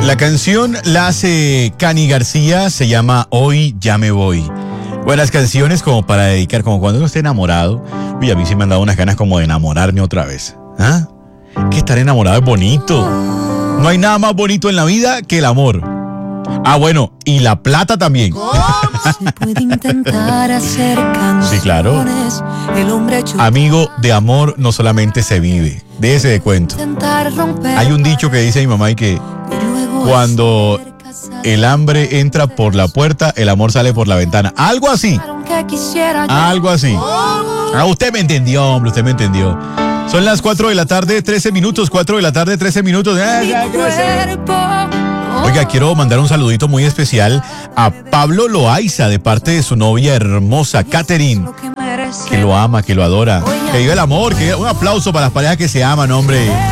La canción la hace Cani García, se llama Hoy ya me voy. Buenas canciones como para dedicar, como cuando uno esté enamorado. Uy, a mí sí me han dado unas ganas como de enamorarme otra vez. ¿Ah? Que estar enamorado es bonito. No hay nada más bonito en la vida que el amor. Ah, bueno, y la plata también. Se puede intentar hacer canciones. Sí, claro. El hombre hecho Amigo, de amor no solamente se vive. Déjese de cuento. intentar romper. Hay un dicho que dice mi mamá y que Y luego cuando hacer casar. el hambre entra por la puerta, el amor sale por la ventana. Algo así. Aunque quisiera yo. Algo así. Ah, usted me entendió, hombre, usted me entendió. Son las 4 de la tarde, 13 minutos. 4 de la tarde, 13 minutos. Mi cuerpo. Oiga, quiero mandar un saludito muy especial a Pablo Loaiza de parte de su novia hermosa, Catherine, Lo que merece. que lo ama, que lo adora. Que viva el amor, que un aplauso para las parejas que se aman, hombre.